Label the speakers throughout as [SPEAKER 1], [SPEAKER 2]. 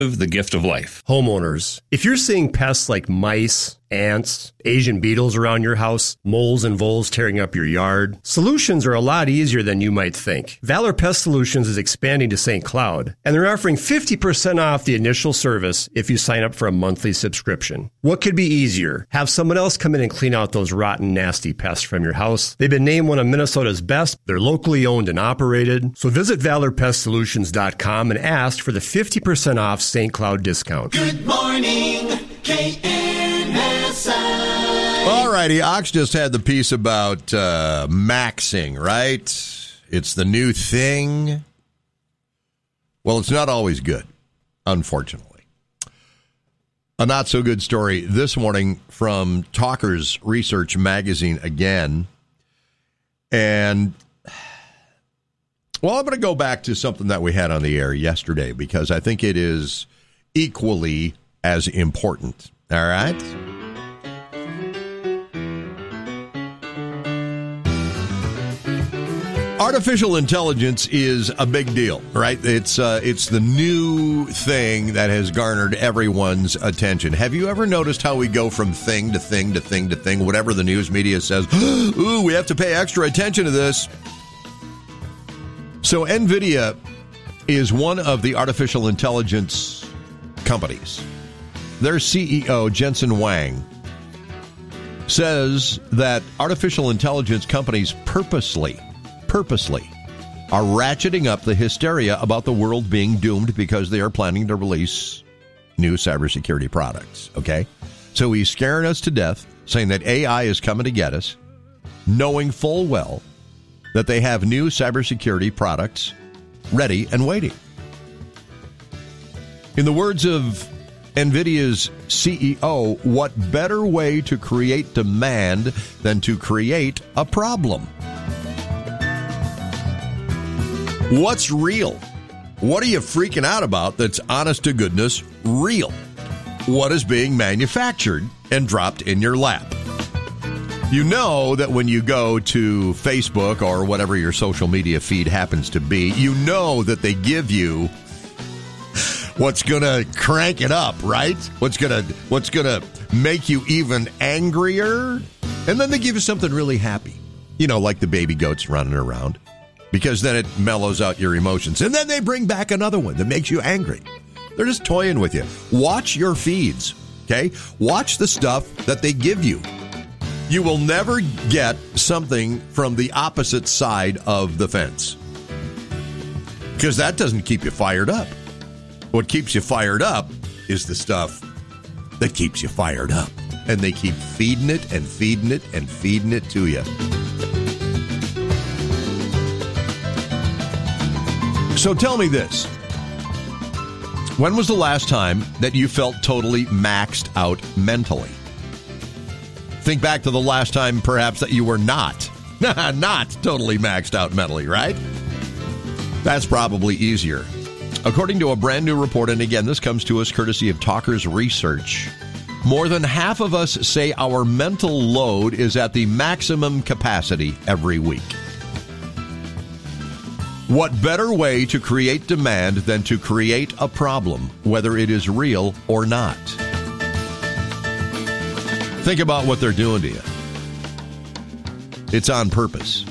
[SPEAKER 1] The gift of life.
[SPEAKER 2] Homeowners, if you're seeing pests like mice, ants, Asian beetles around your house, moles and voles tearing up your yard, solutions are a lot easier than you might think. Valor Pest Solutions is expanding to St. Cloud, and they're offering 50% off the initial service if you sign up for a monthly subscription. What could be easier? Have someone else come in and clean out those rotten, nasty pests from your house. They've been named one of Minnesota's best. They're locally owned and operated. So visit ValorPestSolutions.com and ask for the 50% off St. Cloud discount.
[SPEAKER 3] Good morning, KNSI.
[SPEAKER 4] All righty, Ox just had the piece about maxing, right? It's the new thing. Well, it's not always good, unfortunately. A not-so-good story this morning from Talkers Research Magazine again. And, well, I'm going to go back to something that we had on the air yesterday because I think it is equally as important. All right? Artificial intelligence is a big deal, right? It's the new thing that has garnered everyone's attention. Have you ever noticed how we go from thing to thing to thing to thing, whatever the news media says, ooh, we have to pay extra attention to this. So NVIDIA is one of the artificial intelligence companies. Their CEO, Jensen Huang, says that artificial intelligence companies purposely are ratcheting up the hysteria about the world being doomed because they are planning to release new cybersecurity products, okay? So he's scaring us to death, saying that AI is coming to get us, knowing full well that they have new cybersecurity products ready and waiting. In the words of NVIDIA's CEO, what better way to create demand than to create a problem? What's real? What are you freaking out about that's honest to goodness real? What is being manufactured and dropped in your lap? You know that when you go to Facebook or whatever your social media feed happens to be, you know that they give you what's going to crank it up, right? What's going to make you even angrier? And then they give you something really happy. You know, like the baby goats running around. Because then it mellows out your emotions. And then they bring back another one that makes you angry. They're just toying with you. Watch your feeds, okay? Watch the stuff that they give you. You will never get something from the opposite side of the fence. Because that doesn't keep you fired up. What keeps you fired up is the stuff that keeps you fired up. And they keep feeding it and feeding it and feeding it to you. So tell me this. When was the last time that you felt totally maxed out mentally? Think back to the last time, perhaps, that you were not totally maxed out mentally, right? That's probably easier. According to a brand new report, and again, this comes to us courtesy of Talkers Research, more than half of us say our mental load is at the maximum capacity every week. What better way to create demand than to create a problem, whether it is real or not? Think about what they're doing to you. It's on purpose.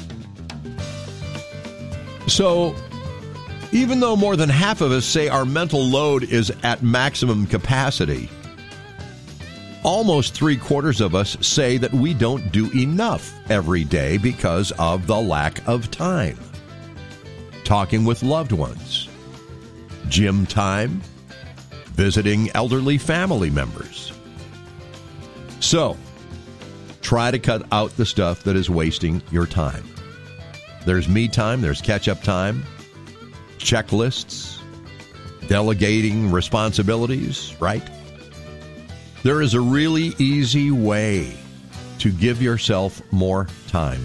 [SPEAKER 4] So, even though more than half of us say our mental load is at maximum capacity, almost 3/4 of us say that we don't do enough every day because of the lack of time. Talking with loved ones, gym time, visiting elderly family members. So, try to cut out the stuff that is wasting your time. There's me time, there's catch-up time, checklists, delegating responsibilities, right? There is a really easy way to give yourself more time.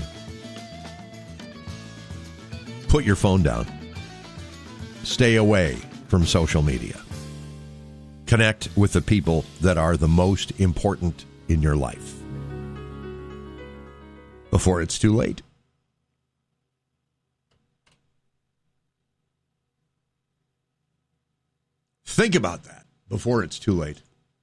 [SPEAKER 4] Put your phone down. Stay away from social media. Connect with the people that are the most important in your life before it's too late. Think about that before it's too late.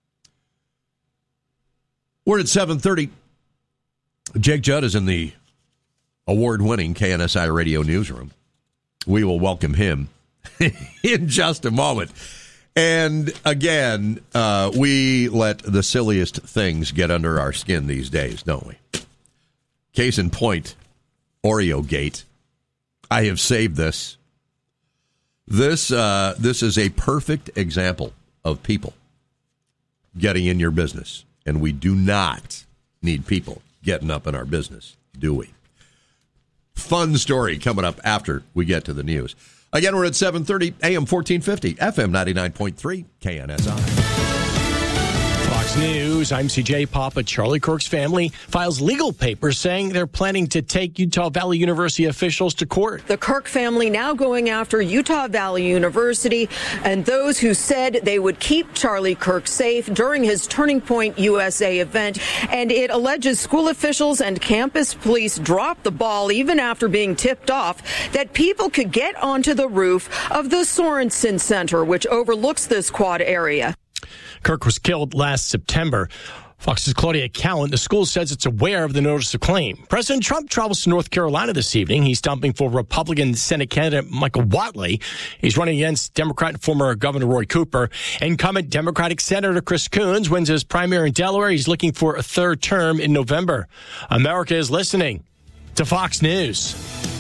[SPEAKER 4] We're at 7:30. Jake Judd is in the award-winning KNSI Radio newsroom. We will welcome him in just a moment. And again, we let the silliest things get under our skin these days, don't we? Case in point, Oreo Gate. I have saved this. This is a perfect example of people getting in your business. And we do not need people getting up in our business, do we? Fun story coming up after we get to the news. Again, we're at 7:30, AM 1450, FM 99.3, KNSI.
[SPEAKER 1] Fox News, I'm CJ Papa. Charlie Kirk's family files legal papers saying they're planning to take Utah Valley University officials to court.
[SPEAKER 3] The Kirk family now going after Utah Valley University and those who said they would keep Charlie Kirk safe during his Turning Point USA event. And it alleges school officials and campus police dropped the ball even after being tipped off that people could get onto the roof of the Sorensen Center, which overlooks this quad area.
[SPEAKER 1] Kirk was killed last September. Fox's Claudia Callan, the school says it's aware of the notice of claim. President Trump travels to North Carolina this evening. He's stumping for Republican Senate candidate Michael Whatley. He's running against Democrat and former Governor Roy Cooper. Incumbent Democratic Senator Chris Coons wins his primary in Delaware. He's looking for a third term in November. America is listening to Fox News.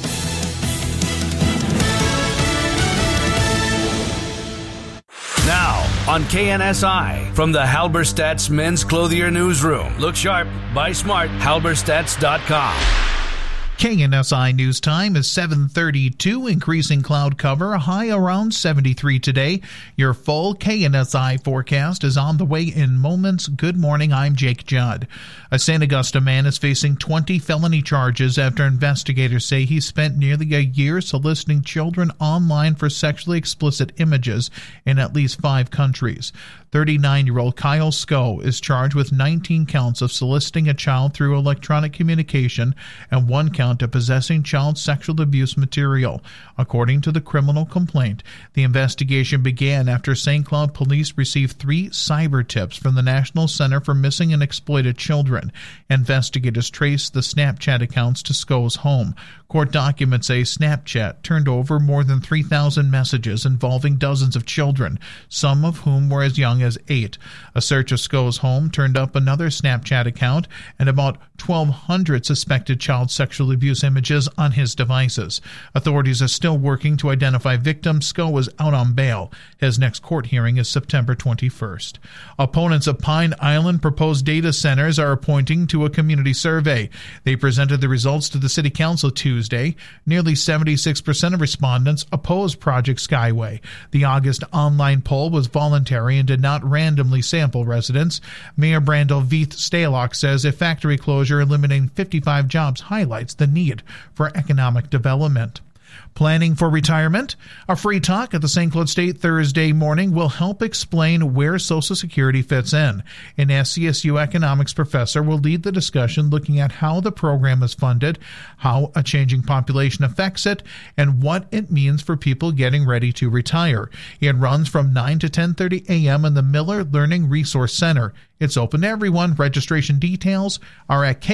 [SPEAKER 5] Now, on KNSI, from the Halberstadt's Men's Clothier Newsroom. Look sharp, buy smart, halberstadts.com.
[SPEAKER 6] KNSI News Time is 7:32, increasing cloud cover, a high around 73 today. Your full KNSI forecast is on the way in moments. Good morning, I'm Jake Judd. A St. Augusta man is facing 20 felony charges after investigators say he spent nearly a year soliciting children online for sexually explicit images in at least 5 countries. 39-year-old Kyle Scoe is charged with 19 counts of soliciting a child through electronic communication and 1 count of possessing child sexual abuse material. According to the criminal complaint, the investigation began after St. Cloud police received 3 cyber tips from the National Center for Missing and Exploited Children. Investigators traced the Snapchat accounts to Scoe's home. Court documents say Snapchat turned over more than 3,000 messages involving dozens of children, some of whom were as young as 8. A search of Scoe's home turned up another Snapchat account and about 1,200 suspected child sexual abuse images on his devices. Authorities are still working to identify victims. Scoe was out on bail. His next court hearing is September 21st. Opponents of Pine Island proposed data centers are pointing to a community survey. They presented the results to the City Council Tuesday. Nearly 76% of respondents opposed Project Skyway. The August online poll was voluntary and did not randomly sample residents. Mayor Brandel Veith Stalock says a factory closure eliminating 55 jobs highlights the need for economic development. Planning for retirement? A free talk at the St. Cloud State Thursday morning will help explain where Social Security fits in. An SCSU economics professor will lead the discussion looking at how the program is funded, how a changing population affects it, and what it means for people getting ready to retire. It runs from 9 to 10:30 a.m. in the Miller Learning Resource Center. It's open to everyone. Registration details are at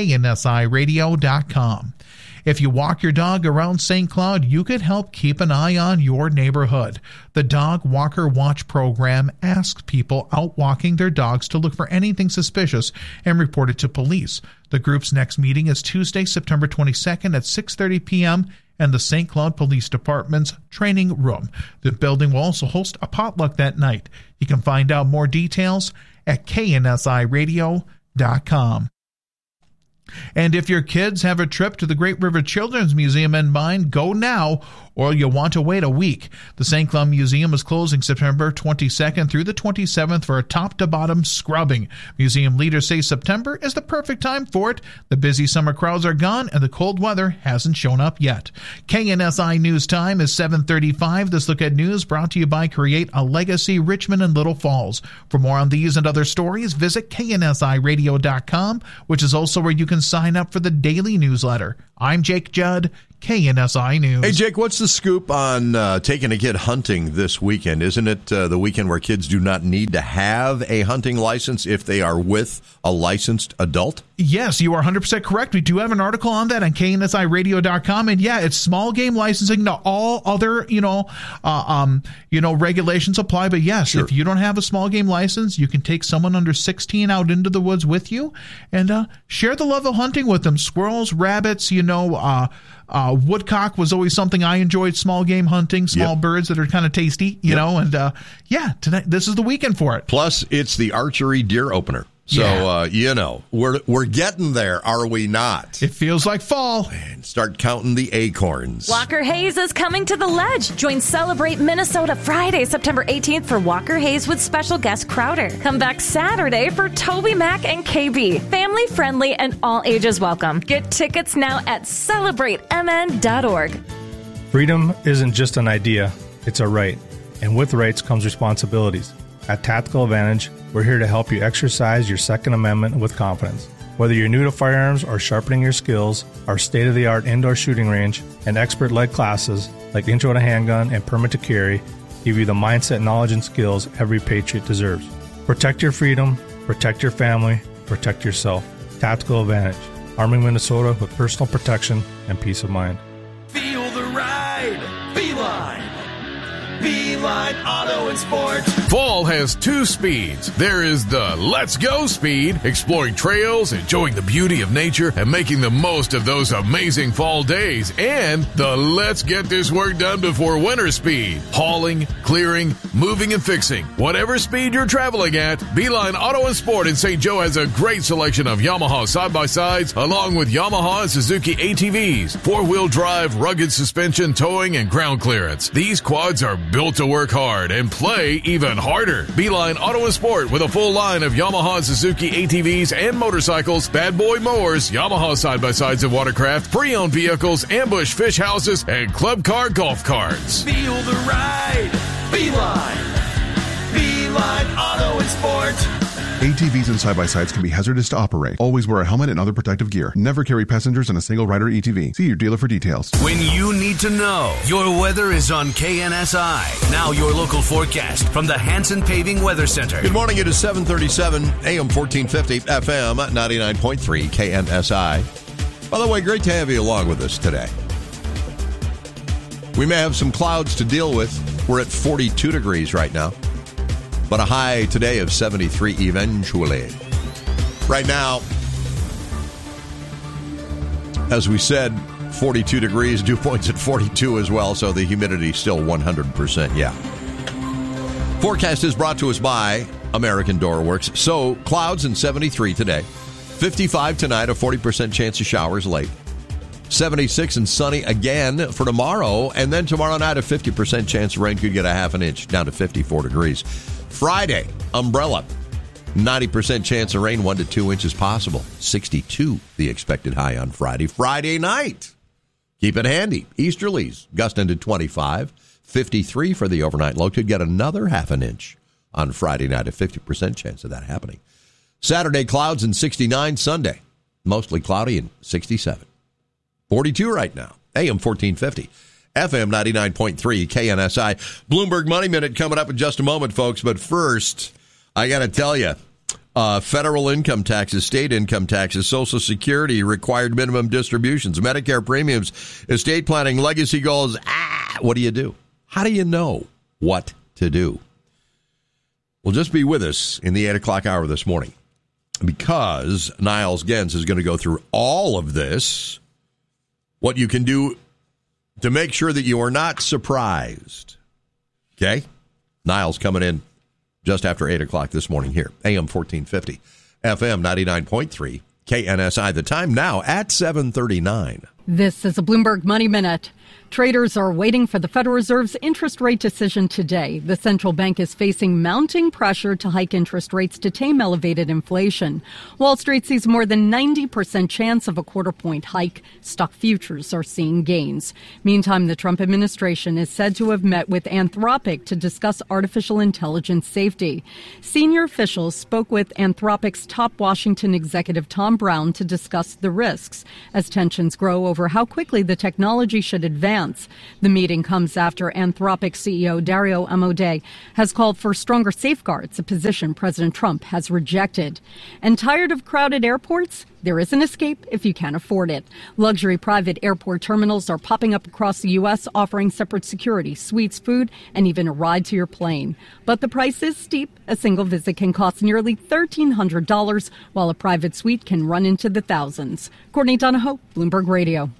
[SPEAKER 6] knsiradio.com. If you walk your dog around St. Cloud, you could help keep an eye on your neighborhood. The Dog Walker Watch program asks people out walking their dogs to look for anything suspicious and report it to police. The group's next meeting is Tuesday, September 22nd at 6:30 p.m. in the St. Cloud Police Department's training room. The building will also host a potluck that night. You can find out more details at knsiradio.com. And if your kids have a trip to the Great River Children's Museum in mind, go now or you'll want to wait a week. The St. Cloud Museum is closing September 22nd through the 27th for a top-to-bottom scrubbing. Museum leaders say September is the perfect time for it. The busy summer crowds are gone and the cold weather hasn't shown up yet. KNSI News Time is 7:35. This look at news brought to you by Create a Legacy Richmond and Little Falls. For more on these and other stories, visit KNSIRadio.com, which is also where you can even sign up for the daily newsletter. I'm Jake Judd, KNSI News.
[SPEAKER 4] Hey, Jake, what's the scoop on taking a kid hunting this weekend? Isn't it the weekend where kids do not need to have a hunting license if they are with a licensed adult?
[SPEAKER 6] Yes, you are 100% correct. We do have an article on that on KNSIRadio.com. And yeah, it's small game licensing. Now, all other, regulations apply. But yes, If you don't have a small game license, you can take someone under 16 out into the woods with you and share the love of hunting with them. Squirrels, rabbits, woodcock was always something I enjoyed. Small game hunting, small birds that are kind of tasty, you know. And tonight this is the weekend for it.
[SPEAKER 4] Plus, it's the archery deer opener. So, we're getting there, are we not?
[SPEAKER 6] It feels like fall.
[SPEAKER 4] And start counting the acorns.
[SPEAKER 7] Walker Hayes is coming to the Ledge. Join Celebrate Minnesota Friday, September 18th for Walker Hayes with special guest Crowder. Come back Saturday for Toby Mac and KB. Family friendly and all ages welcome. Get tickets now at CelebrateMN.org.
[SPEAKER 8] Freedom isn't just an idea, it's a right. And with rights comes responsibilities. At Tactical Advantage, we're here to help you exercise your Second Amendment with confidence. Whether you're new to firearms or sharpening your skills, our state-of-the-art indoor shooting range and expert-led classes like Intro to Handgun and Permit to Carry give you the mindset, knowledge, and skills every patriot deserves. Protect your freedom, protect your family, protect yourself. Tactical Advantage, arming Minnesota with personal protection and peace of mind.
[SPEAKER 9] Feel the ride. Beeline. Beeline Auto and Sport.
[SPEAKER 10] Fall has two speeds. There is the let's go speed, exploring trails, enjoying the beauty of nature, and making the most of those amazing fall days. And the let's get this work done before winter speed, hauling, clearing, moving, and fixing. Whatever speed you're traveling at, Beeline Auto and Sport in St. Joe has a great selection of Yamaha side-by-sides, along with Yamaha and Suzuki ATVs, four-wheel drive, rugged suspension, towing, and ground clearance. These quads are built to work hard and play even harder. Beeline Auto and Sport with a full line of Yamaha and Suzuki ATVs and motorcycles, bad boy mowers, Yamaha side-by-sides and watercraft, pre-owned vehicles, ambush fish houses, and club car golf carts.
[SPEAKER 9] Feel the ride. Beeline. Beeline Auto and Sport.
[SPEAKER 11] ATVs and side-by-sides can be hazardous to operate. Always wear a helmet and other protective gear. Never carry passengers in a single-rider ATV. See your dealer for details.
[SPEAKER 5] When you need to know, your weather is on KNSI. Now your local forecast from the Hanson Paving Weather Center.
[SPEAKER 4] Good morning. It is 7:37, AM 1450, FM 99.3, KNSI. By the way, great to have you along with us today. We may have some clouds to deal with. We're at 42 degrees right now, but a high today of 73 eventually. Right now, as we said, 42 degrees, dew points at 42 as well, so the humidity still 100%, yeah. Forecast is brought to us by American Door Works. So, clouds and 73 today. 55 tonight, a 40% chance of showers late. 76 and sunny again for tomorrow, and then tomorrow night a 50% chance of rain, could get a half an inch, down to 54 degrees. Friday, umbrella, 90% chance of rain, 1 to 2 inches possible. 62 the expected high on Friday. Friday night, keep it handy. Easterlies, gusting to 25. 53 for the overnight low, could get another half an inch on Friday night, a 50% chance of that happening. Saturday, clouds and 69. Sunday, mostly cloudy and 67. 42 right now, AM 1450. FM 99.3, KNSI. Bloomberg Money Minute coming up in just a moment, folks. But first, I got to tell you, federal income taxes, state income taxes, Social Security, required minimum distributions, Medicare premiums, estate planning, legacy goals. What do you do? How do you know what to do? Well, just be with us in the 8 o'clock hour this morning, because Niles Gens is going to go through all of this, what you can do to make sure that you are not surprised. Okay? Niles coming in just after 8 o'clock this morning here. AM 1450, FM 99.3, KNSI. The time now at 7:39.
[SPEAKER 12] This is a Bloomberg Money Minute. Traders are waiting for the Federal Reserve's interest rate decision today. The central bank is facing mounting pressure to hike interest rates to tame elevated inflation. Wall Street sees more than 90% chance of a quarter-point hike. Stock futures are seeing gains. Meantime, the Trump administration is said to have met with Anthropic to discuss artificial intelligence safety. Senior officials spoke with Anthropic's top Washington executive Tom Brown to discuss the risks as tensions grow over how quickly the technology should advance. The meeting comes after Anthropic CEO Dario Amodei has called for stronger safeguards, a position President Trump has rejected. And tired of crowded airports? There is an escape if you can't afford it. Luxury private airport terminals are popping up across the U.S., offering separate security, suites, food, and even a ride to your plane. But the price is steep. A single visit can cost nearly $1,300, while a private suite can run into the thousands. Courtney Donahoe, Bloomberg Radio.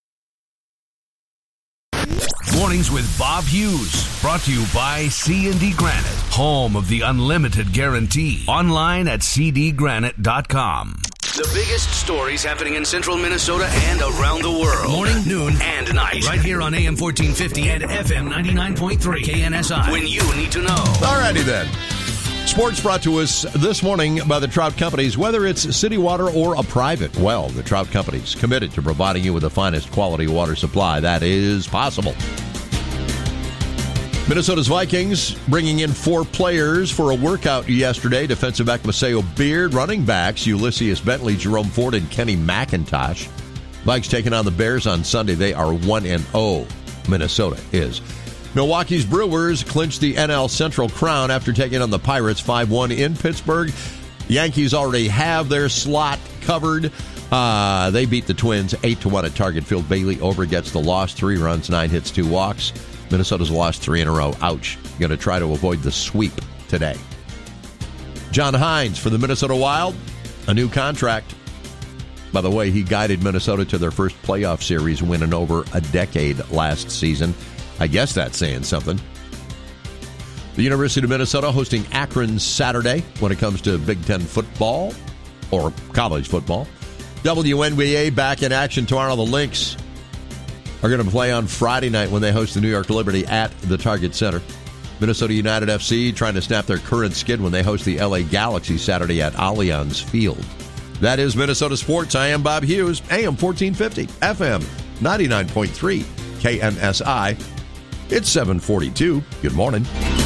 [SPEAKER 5] Mornings with Bob Hughes, brought to you by C&D Granite, home of the unlimited guarantee. Online at cdgranite.com.
[SPEAKER 13] The biggest stories happening in central Minnesota and around the world. Morning, noon, and night. Right here on AM 1450 and FM 99.3 KNSI. When you need to know.
[SPEAKER 4] Alrighty then. Sports brought to us this morning by the Trout Companies. Whether it's city water or a private well, the Trout Companies committed to providing you with the finest quality water supply that is possible. Minnesota's Vikings bringing in 4 players for a workout yesterday. Defensive back Maceo Beard, running backs Ulysses Bentley, Jerome Ford, and Kenny McIntosh. Vikes taking on the Bears on Sunday. They are 1-0. Minnesota is. Milwaukee's Brewers clinched the NL Central crown after taking on the Pirates 5-1 in Pittsburgh. Yankees already have their slot covered. They beat the Twins 8-1 at Target Field. Bailey over gets the loss, 3 runs, 9 hits, 2 walks. Minnesota's lost 3 in a row. Ouch. Going to try to avoid the sweep today. John Hines for the Minnesota Wild, a new contract. By the way, he guided Minnesota to their first playoff series win in over a decade last season. I guess that's saying something. The University of Minnesota hosting Akron Saturday when it comes to Big Ten football or college football. WNBA back in action tomorrow. The Lynx are going to play on Friday night when they host the New York Liberty at the Target Center. Minnesota United FC trying to snap their current skid when they host the LA Galaxy Saturday at Allianz Field. That is Minnesota Sports. I am Bob Hughes, AM 1450, FM 99.3, KNSI. It's 7:42. Good morning.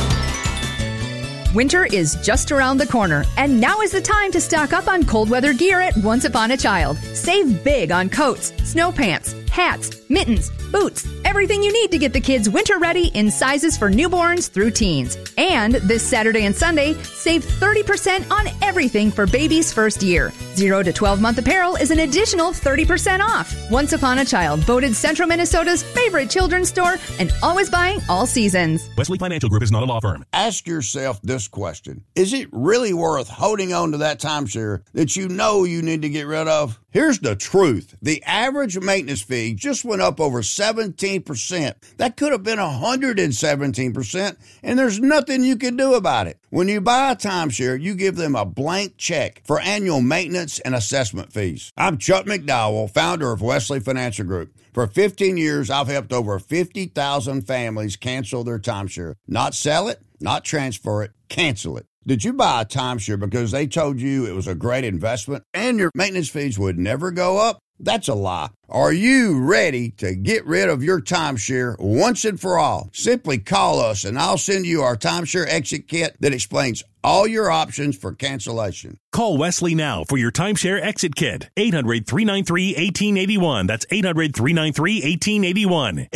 [SPEAKER 14] Winter is just around the corner, and now is the time to stock up on cold weather gear at Once Upon a Child. Save big on coats, snow pants, hats, mittens, boots, everything you need to get the kids winter ready in sizes for newborns through teens. And this Saturday and Sunday, save 30% on everything for baby's first year. 0 to 12-month apparel is an additional 30% off. Once Upon a Child, voted Central Minnesota's favorite children's store and always buying all seasons.
[SPEAKER 15] Wesley Financial Group is not a law firm.
[SPEAKER 16] Ask yourself this question. Is it really worth holding on to that timeshare that you know you need to get rid of? Here's the truth. The average maintenance fee just went up over 17%. That could have been 117%, and there's nothing you can do about it. When you buy a timeshare, you give them a blank check for annual maintenance and assessment fees. I'm Chuck McDowell, founder of Wesley Financial Group. For 15 years, I've helped over 50,000 families cancel their timeshare. Not sell it, not transfer it, cancel it. Did you buy a timeshare because they told you it was a great investment and your maintenance fees would never go up? That's a lie. Are you ready to get rid of your timeshare once and for all? Simply call us and I'll send you our timeshare exit kit that explains all your options for cancellation.
[SPEAKER 15] Call Wesley now for your timeshare exit kit. 800-393-1881. That's 800-393-1881.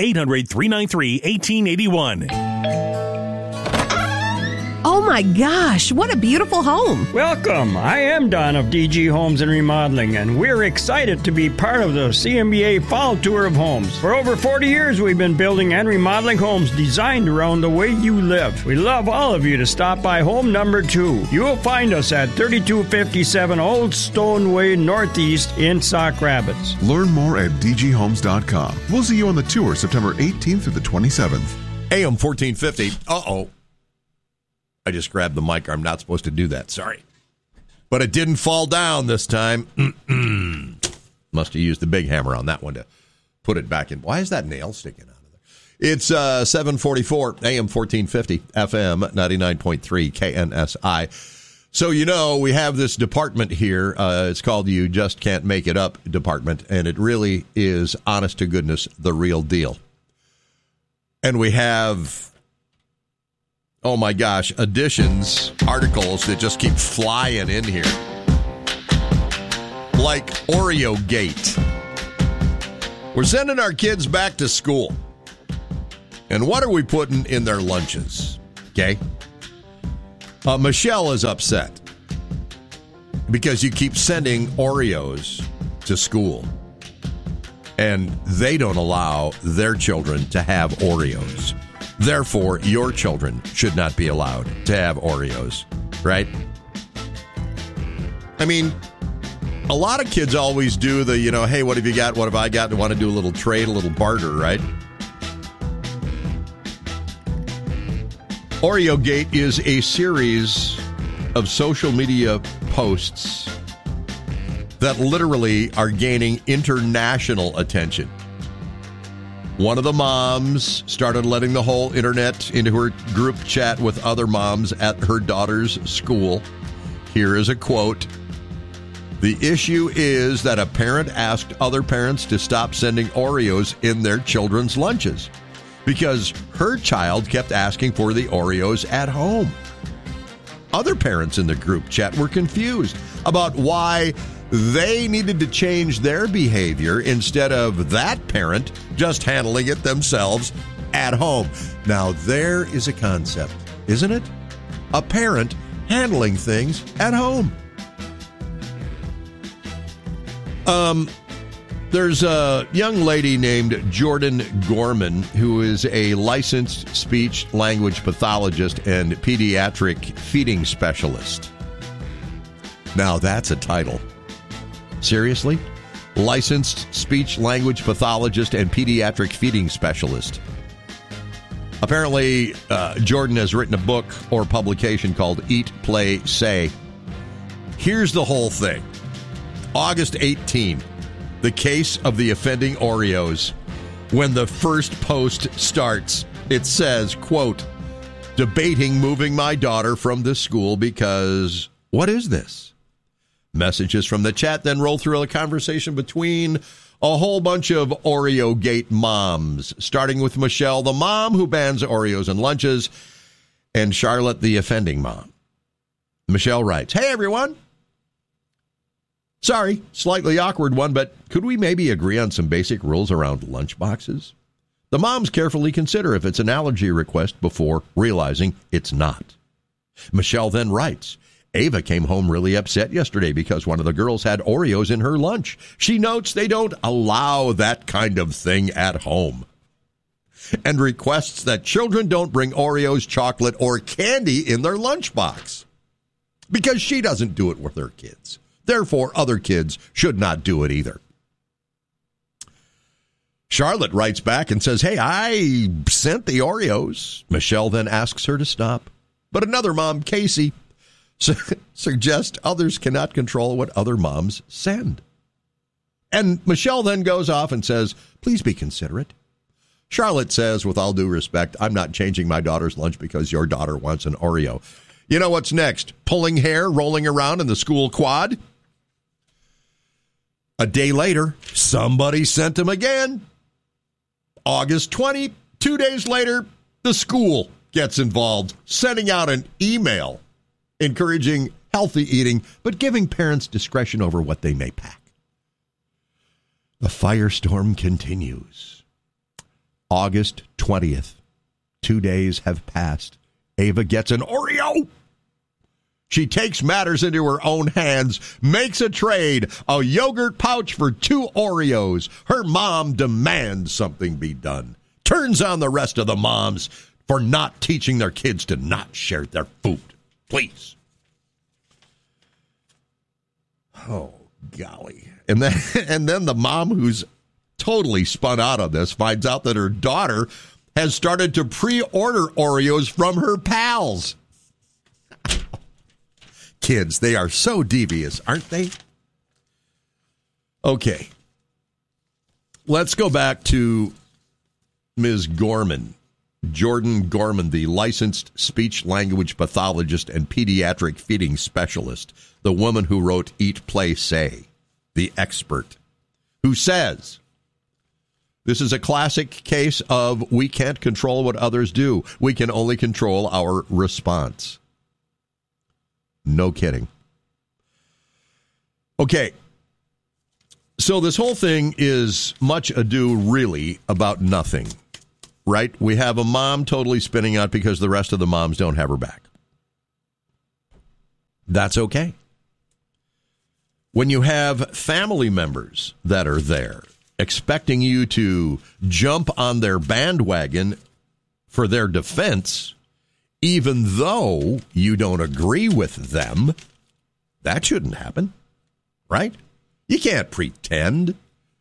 [SPEAKER 15] 800-393-1881.
[SPEAKER 17] Oh my gosh, what a beautiful home.
[SPEAKER 18] Welcome. I am Don of DG Homes and Remodeling, and we're excited to be part of the CMBA Fall Tour of Homes. For over 40 years, we've been building and remodeling homes designed around the way you live. We love all of you to stop by home number 2. You will find us at 3257 Old Stone Way Northeast in Sauk Rapids.
[SPEAKER 11] Learn more at dghomes.com. We'll see you on the tour September 18th through the 27th.
[SPEAKER 4] AM 1450. Uh-oh. I just grabbed the mic. I'm not supposed to do that. Sorry. But it didn't fall down this time. Must have used the big hammer on that one to put it back in. Why is that nail sticking out of It's 744 AM 1450 FM 99.3 KNSI. So, we have this department here. It's called You Just Can't Make It Up Department, and it really is, honest to goodness, the real deal. And we have, oh my gosh, additions, articles that just keep flying in here. Like Oreo Gate. We're sending our kids back to school. And what are we putting in their lunches? Okay. Michelle is upset because you keep sending Oreos to school. And they don't allow their children to have Oreos. Therefore, your children should not be allowed to have Oreos. Right? I mean, a lot of kids always do the, hey, what have you got? What have I got? They want to do a little trade, a little barter, right? Oreo Gate is a series of social media posts that literally are gaining international attention. One of the moms started letting the whole internet into her group chat with other moms at her daughter's school. Here is a quote. The issue is that a parent asked other parents to stop sending Oreos in their children's lunches because her child kept asking for the Oreos at home. Other parents in the group chat were confused about why they needed to change their behavior instead of that parent just handling it themselves at home. Now, there is a concept, isn't it? A parent handling things at home. There's a young lady named Jordan Gorman who is a licensed speech language pathologist and pediatric feeding specialist. Now, that's a title. Seriously? Licensed speech language pathologist and pediatric feeding specialist. Apparently, Jordan has written a book or publication called Eat, Play, Say. Here's the whole thing. August 18, the case of the offending Oreos. When the first post starts, it says, quote, debating moving my daughter from this school because what is this? Messages from the chat then roll through a conversation between a whole bunch of Oreo Gate moms, starting with Michelle, the mom who bans Oreos in lunches, and Charlotte, the offending mom. Michelle writes, hey, everyone. Sorry, slightly awkward one, but could we maybe agree on some basic rules around lunchboxes? The moms carefully consider if it's an allergy request before realizing it's not. Michelle then writes, Ava came home really upset yesterday because one of the girls had Oreos in her lunch. She notes they don't allow that kind of thing at home and requests that children don't bring Oreos, chocolate, or candy in their lunchbox because she doesn't do it with her kids. Therefore, other kids should not do it either. Charlotte writes back and says, hey, I sent the Oreos. Michelle then asks her to stop. But another mom, Casey, suggests others cannot control what other moms send. And Michelle then goes off and says, please be considerate. Charlotte says, with all due respect, I'm not changing my daughter's lunch because your daughter wants an Oreo. You know what's next? Pulling hair, rolling around in the school quad? A day later, somebody sent him again. August 20, 2 days later, the school gets involved, sending out an email encouraging healthy eating, but giving parents discretion over what they may pack. The firestorm continues. August 20th, 2 days have passed. Ava gets an Oreo. She takes matters into her own hands, makes a trade, a yogurt pouch for 2 Oreos. Her mom demands something be done. Turns on the rest of the moms for not teaching their kids to not share their food. Please. Oh, golly. And then the mom who's totally spun out of this finds out that her daughter has started to pre-order Oreos from her pals. Kids, they are so devious, aren't they? Okay. Let's go back to Ms. Gorman, Jordan Gorman, the licensed speech-language pathologist and pediatric feeding specialist, the woman who wrote Eat, Play, Say, the expert, who says, this is a classic case of we can't control what others do. We can only control our response. No kidding. Okay. So this whole thing is much ado, really, about nothing, right? We have a mom totally spinning out because the rest of the moms don't have her back. That's okay. When you have family members that are there expecting you to jump on their bandwagon for their defense, even though you don't agree with them, that shouldn't happen, right? You can't pretend.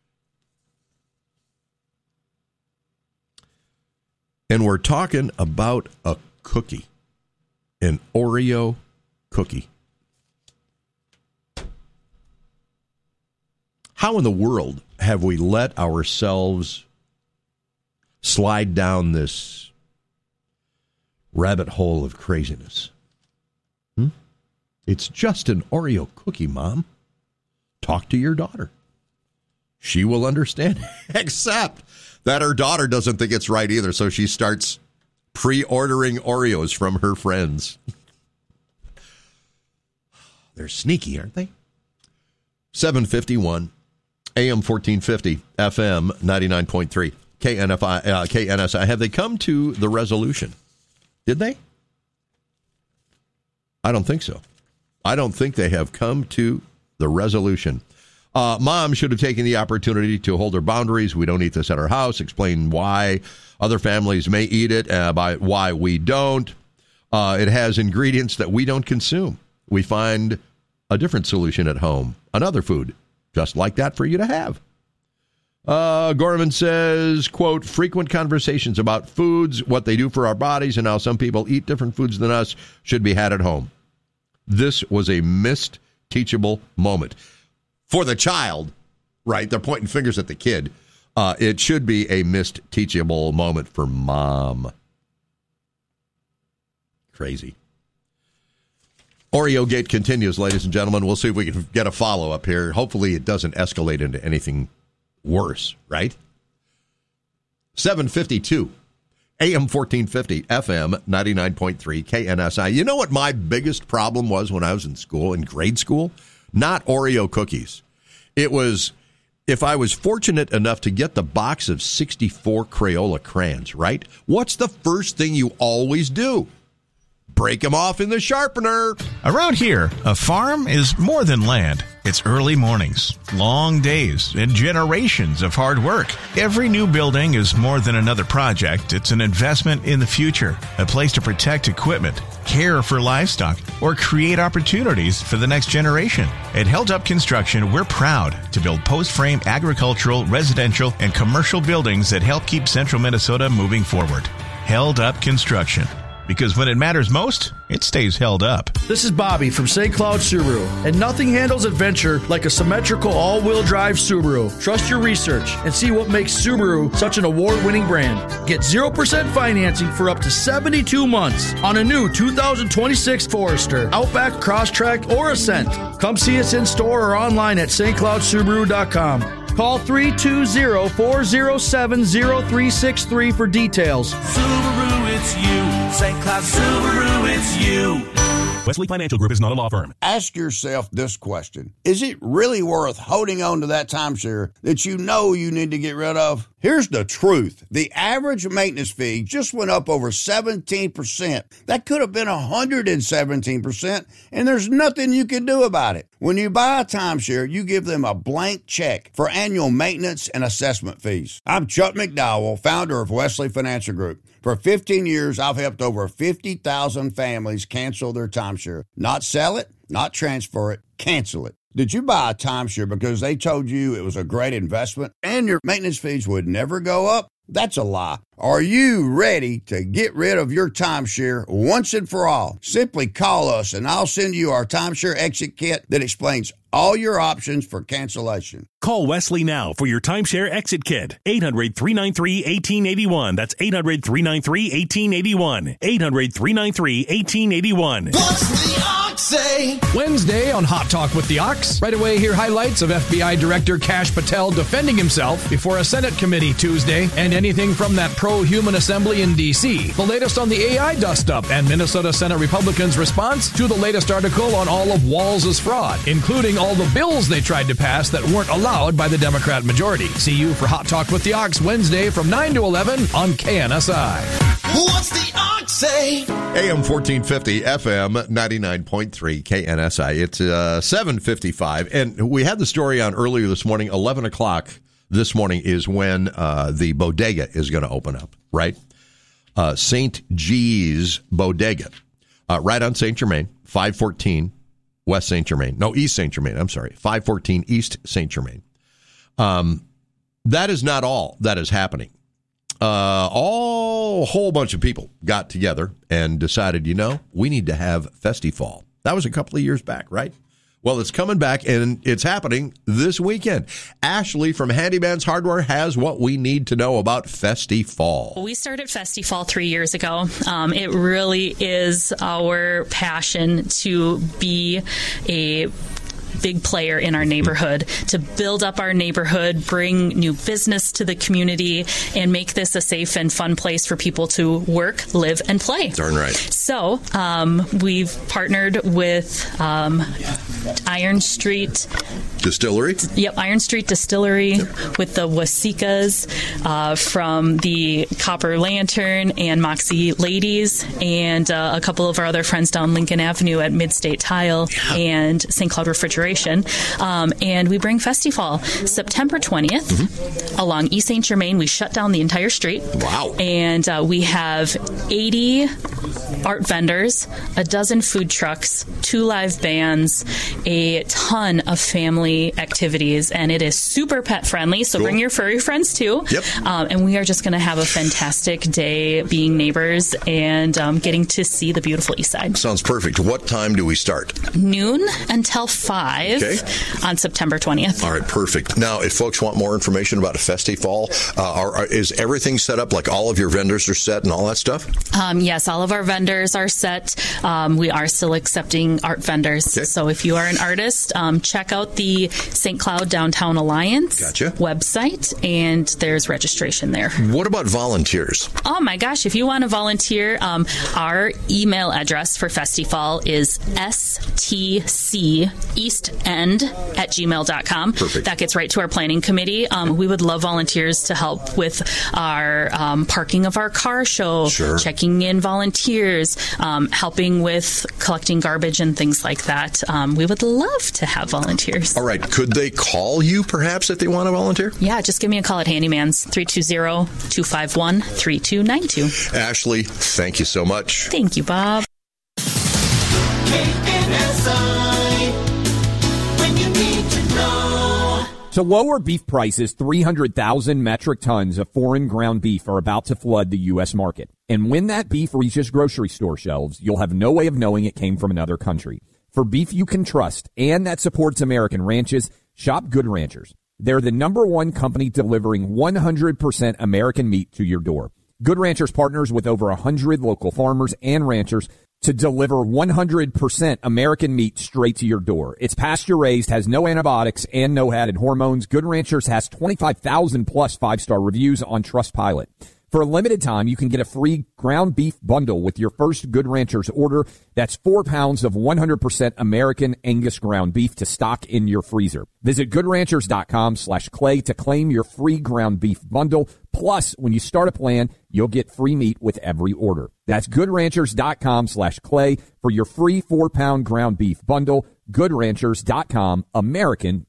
[SPEAKER 4] And we're talking about a cookie, an Oreo cookie. How in the world have we let ourselves slide down this rabbit hole of craziness? It's just an Oreo cookie, Mom. Talk to your daughter. She will understand. Except that her daughter doesn't think it's right either, so she starts pre-ordering Oreos from her friends. They're sneaky, aren't they? 7:51, AM 1450, FM 99.3, KNSI. Have they come to the resolution? Did they? I don't think so. I don't think they have come to the resolution. Mom should have taken the opportunity to hold her boundaries. We don't eat this at our house. Explain why other families may eat it, by why we don't. It has ingredients that we don't consume. We find a different solution at home. Another food just like that for you to have. Gorman says, quote, frequent conversations about foods, what they do for our bodies, and how some people eat different foods than us should be had at home. This was a missed teachable moment for the child, right? They're pointing fingers at the kid. It should be a missed teachable moment for Mom. Crazy. Oreo Gate continues, ladies and gentlemen. We'll see if we can get a follow-up here. Hopefully it doesn't escalate into anything worse, right? 7:52. AM 1450, FM 99.3, KNSI. You know what my biggest problem was when I was in school, in grade school? Not Oreo cookies. It was if I was fortunate enough to get the box of 64 Crayola crayons, right? What's the first thing you always do? Break them off in the sharpener.
[SPEAKER 6] Around here, a farm is more than land. It's early mornings, long days, and generations of hard work. Every new building is more than another project. It's an investment in the future, a place to protect equipment, care for livestock, or create opportunities for the next generation. At Held Up Construction, we're proud to build post-frame agricultural, residential, and commercial buildings that help keep central Minnesota moving forward. Held Up Construction. Because when it matters most, it stays held up.
[SPEAKER 19] This is Bobby from St. Cloud Subaru, and nothing handles adventure like a symmetrical all-wheel drive Subaru. Trust your research and see what makes Subaru such an award-winning brand. Get 0% financing for up to 72 months on a new 2026 Forester, Outback, Crosstrek, or Ascent. Come see us in store or online at stcloudsubaru.com. Call 320-407-0363 for details.
[SPEAKER 9] Subaru, it's you. St. Cloud Subaru, it's you.
[SPEAKER 15] Wesley Financial Group is not a law firm.
[SPEAKER 16] Ask yourself this question. Is it really worth holding on to that timeshare that you know you need to get rid of? Here's the truth. The average maintenance fee just went up over 17%. That could have been 117%, and there's nothing you can do about it. When you buy a timeshare, you give them a blank check for annual maintenance and assessment fees. I'm Chuck McDowell, founder of Wesley Financial Group. For 15 years, I've helped over 50,000 families cancel their timeshare. Not sell it, not transfer it, cancel it. Did you buy a timeshare because they told you it was a great investment and your maintenance fees would never go up? That's a lie. Are you ready to get rid of your timeshare once and for all? Simply call us and I'll send you our timeshare exit kit that explains all your options for cancellation.
[SPEAKER 15] Call Wesley now for your timeshare exit kit. 800-393-1881. That's 800-393-1881. 800-393-1881.
[SPEAKER 9] What's the Ox say?
[SPEAKER 20] Wednesday on Hot Talk with the Ox. Right away, hear highlights of FBI Director Kash Patel defending himself before a Senate committee Tuesday, and anything from that pro-human assembly in D.C. The latest on the AI dust-up and Minnesota Senate Republicans' response to the latest article on all of Walz's fraud, including all the bills they tried to pass that weren't allowed by the Democrat majority. See you for Hot Talk with the Ox Wednesday from 9 to 11 on KNSI.
[SPEAKER 9] What's the Ox say?
[SPEAKER 4] AM 1450, FM 99.3, KNSI. It's 7:55, and we had the story on earlier this morning. 11 o'clock this morning is when the bodega is going to open up, right? St. G's Bodega, right on St. Germain, 514 West St. Germain. No, East St. Germain. I'm sorry, 514 East St. Germain. That is not all that is happening. A whole bunch of people got together and decided, we need to have Festifall. That was a couple of years back, right? Well, it's coming back, and it's happening this weekend. Ashley from Handyman's Hardware has what we need to know about Festifall.
[SPEAKER 21] We started Festifall 3 years ago. It really is our passion to be a big player in our neighborhood, to build up our neighborhood, bring new business to the community, and make this a safe and fun place for people to work, live, and play.
[SPEAKER 4] Darn right.
[SPEAKER 21] So we've partnered with Iron Street
[SPEAKER 4] Distillery?
[SPEAKER 21] Yep, Iron Street Distillery with the Wasikas from the Copper Lantern and Moxie Ladies, and a couple of our other friends down Lincoln Avenue at Midstate Tile and St. Cloud Refrigeration. And we bring Festifall September 20th along East St. Germain. We shut down the entire street.
[SPEAKER 4] Wow.
[SPEAKER 21] And we have 80 art vendors, a dozen food trucks, 2 live bands, a ton of family activities, and it is super pet friendly, so bring your furry friends too.
[SPEAKER 4] Yep.
[SPEAKER 21] And we are just going to have a fantastic day being neighbors and getting to see the beautiful East Side.
[SPEAKER 4] Sounds perfect. What time do we start?
[SPEAKER 21] Noon until 5 on September 20th.
[SPEAKER 4] All right, perfect. Now, if folks want more information about Festifall, is everything set up, like all of your vendors are set and all that stuff?
[SPEAKER 21] Yes, all of our vendors are set. We are still accepting art vendors. So if you are an artist, check out the St. Cloud Downtown Alliance website, and there's registration there.
[SPEAKER 4] What about volunteers?
[SPEAKER 21] Oh my gosh, if you want to volunteer, our email address for Festifall is stceastend@gmail.com.
[SPEAKER 4] Perfect.
[SPEAKER 21] That gets right to our planning committee. We would love volunteers to help with our parking of our car show, checking in volunteers, helping with collecting garbage and things like that. We would love to have volunteers.
[SPEAKER 4] All right. Could they call you perhaps if they want to volunteer?
[SPEAKER 21] Yeah, just give me a call at Handyman's, 320-251-3292.
[SPEAKER 4] Ashley, thank you so much.
[SPEAKER 21] Thank you, Bob.
[SPEAKER 22] To lower beef prices, 300,000 metric tons of foreign ground beef are about to flood the U.S. market. And when that beef reaches grocery store shelves, you'll have no way of knowing it came from another country. For beef you can trust and that supports American ranches, shop Good Ranchers. They're the #1 company delivering 100% American meat to your door. Good Ranchers partners with over 100 local farmers and ranchers to deliver 100% American meat straight to your door. It's pasture-raised, has no antibiotics, and no added hormones. Good Ranchers has 25,000 plus 5-star reviews on Trustpilot. For a limited time, you can get a free ground beef bundle with your first Good Ranchers order. That's 4 pounds of 100% American Angus ground beef to stock in your freezer. Visit goodranchers.com/clay to claim your free ground beef bundle. Plus, when you start a plan, you'll get free meat with every order. That's goodranchers.com/clay for your free 4-pound ground beef bundle. Goodranchers.com, American meat.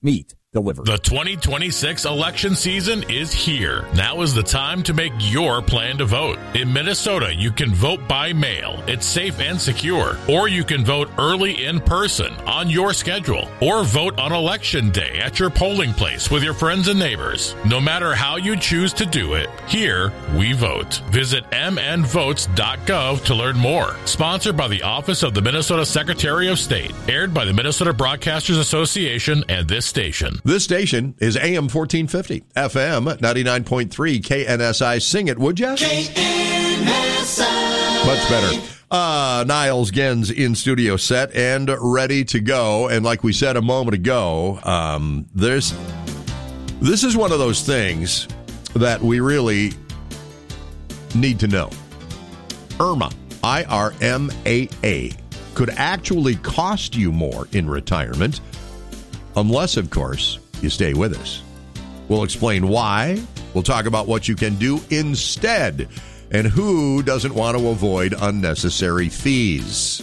[SPEAKER 22] delivered.
[SPEAKER 2] The 2026 election season is here. Now is the time to make your plan to vote. In Minnesota, you can vote by mail. It's safe and secure. Or you can vote early in person on your schedule. Or vote on election day at your polling place with your friends and neighbors. No matter how you choose to do it, here we vote. Visit mnvotes.gov to learn more. Sponsored by the Office of the Minnesota Secretary of State. Aired by the Minnesota Broadcasters Association and this station.
[SPEAKER 4] This station is AM 1450, FM 99.3, KNSI. Sing it, would ya?
[SPEAKER 9] KNSI.
[SPEAKER 4] Much better. Niles Gens in studio set and ready to go. And like we said a moment ago, this is one of those things that we really need to know. IRMAA, IRMAA, could actually cost you more in retirement. Unless, of course, you stay with us. We'll explain why. We'll talk about what you can do instead and who doesn't want to avoid unnecessary fees.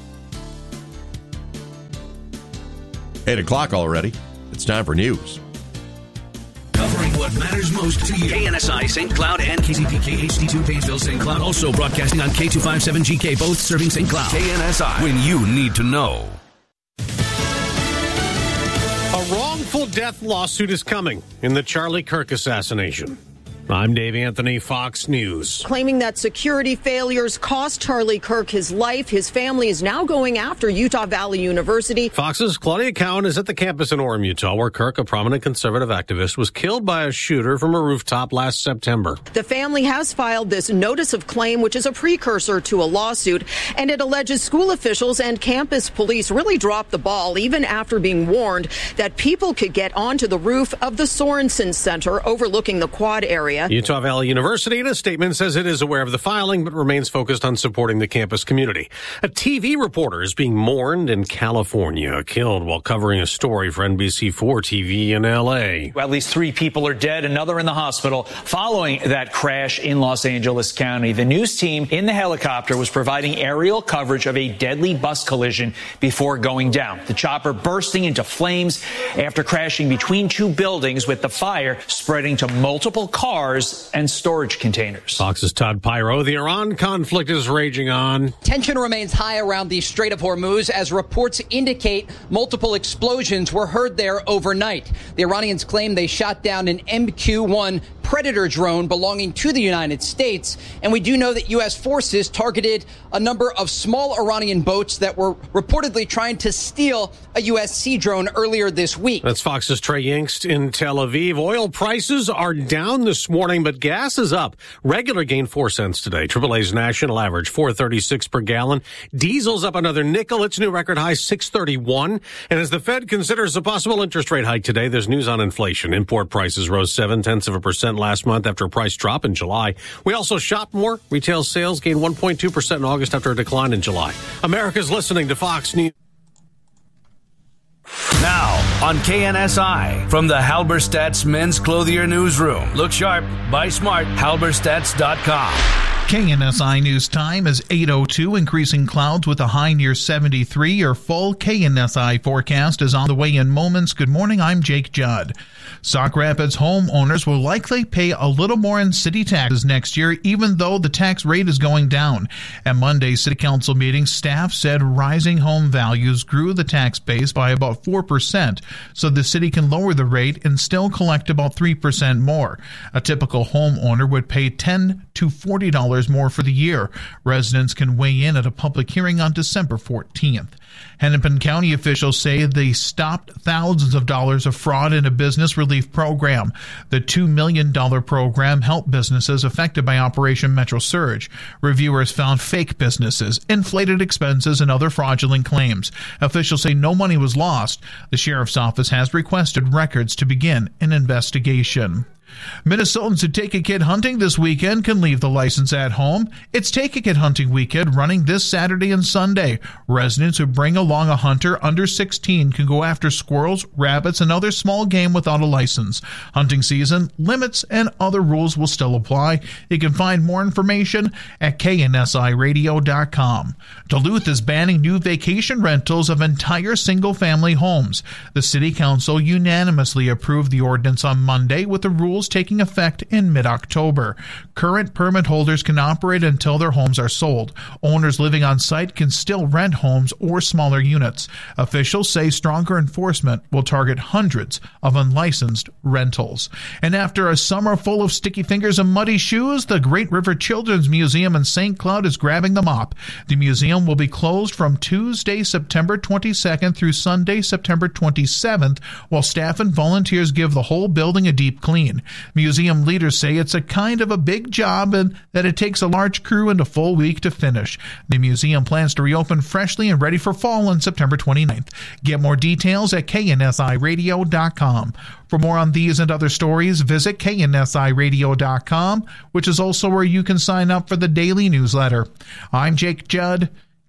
[SPEAKER 4] 8 o'clock already. It's time for news.
[SPEAKER 13] Covering what matters most to you. KNSI St. Cloud and KCPK HD2 Painesville St. Cloud. Also broadcasting on K257GK, both serving St. Cloud. KNSI, when you need to know.
[SPEAKER 3] A wrongful death lawsuit is coming in the Charlie Kirk assassination. I'm Dave Anthony, Fox News.
[SPEAKER 23] Claiming that security failures cost Charlie Kirk his life. His family is now going after Utah Valley University.
[SPEAKER 3] Fox's Claudia Cowan is at the campus in Orem, Utah, where Kirk, a prominent conservative activist, was killed by a shooter from a rooftop last September.
[SPEAKER 23] The family has filed this notice of claim, which is a precursor to a lawsuit, and it alleges school officials and campus police really dropped the ball, even after being warned that people could get onto the roof of the Sorensen Center overlooking the quad area.
[SPEAKER 3] Utah Valley University, in a statement, says it is aware of the filing, but remains focused on supporting the campus community. A TV reporter is being mourned in California, killed while covering a story for NBC4 TV in L.A.
[SPEAKER 24] At least 3 people are dead, another in the hospital following that crash in Los Angeles County. The news team in the helicopter was providing aerial coverage of a deadly bus collision before going down. The chopper bursting into flames after crashing between 2 buildings, with the fire spreading to multiple cars and storage containers.
[SPEAKER 3] Fox's Todd Pyro. The Iran conflict is raging on.
[SPEAKER 25] Tension remains high around the Strait of Hormuz as reports indicate multiple explosions were heard there overnight. The Iranians claim they shot down an MQ-1 Predator drone belonging to the United States. And we do know that U.S. forces targeted a number of small Iranian boats that were reportedly trying to steal a U.S. Sea drone earlier this week.
[SPEAKER 3] That's Fox's Trey Yingst in Tel Aviv. Oil prices are down this morning, but gas is up. Regular gained 4 cents today. AAA's national average, $4.36 per gallon. Diesel's up another nickel. Its new record high, $6.31. And as the Fed considers a possible interest rate hike today, there's news on inflation. Import prices rose 0.7% last month after a price drop in July. We also shop more. Retail sales gained 1.2% in August after a decline in July. America's listening to Fox News.
[SPEAKER 13] Now on KNSI from the Halberstadt's Men's Clothier Newsroom. Look sharp, buy smart, halberstadts.com.
[SPEAKER 6] KNSI News Time is 8:02, increasing clouds with a high near 73. Your full KNSI forecast is on the way in moments. Good morning, I'm Jake Judd. Sauk Rapids homeowners will likely pay a little more in city taxes next year, even though the tax rate is going down. At Monday's City Council meeting, staff said rising home values grew the tax base by about 4%, so the city can lower the rate and still collect about 3% more. A typical homeowner would pay $10 to $40 more for the year. Residents can weigh in at a public hearing on December 14th. Hennepin County officials say they stopped thousands of dollars of fraud in a business relief program. The $2 million program helped businesses affected by Operation Metro Surge. Reviewers found fake businesses, inflated expenses, and other fraudulent claims. Officials say no money was lost. The sheriff's office has requested records to begin an investigation. Minnesotans who take a kid hunting this weekend can leave the license at home. It's Take a Kid Hunting Weekend running this Saturday and Sunday. Residents who bring along a hunter under 16 can go after squirrels, rabbits, and other small game without a license. Hunting season, limits, and other rules will still apply. You can find more information at KNSIRadio.com. Duluth is banning new vacation rentals of entire single-family homes. The City Council unanimously approved the ordinance on Monday, with the rules taking effect in mid-October. Current permit holders can operate until their homes are sold. Owners living on site can still rent homes or smaller units. Officials say stronger enforcement will target hundreds of unlicensed rentals. And after a summer full of sticky fingers and muddy shoes, the Great River Children's Museum in St. Cloud is grabbing the mop. The museum will be closed from Tuesday, September 22nd through Sunday, September 27th, while staff and volunteers give the whole building a deep clean. Museum leaders say it's a kind of a big job and that it takes a large crew and a full week to finish. The museum plans to reopen freshly and ready for fall on September 29th. Get more details at KNSIRadio.com. For more on these and other stories, visit KNSIRadio.com, which is also where you can sign up for the daily newsletter. I'm Jake Judd,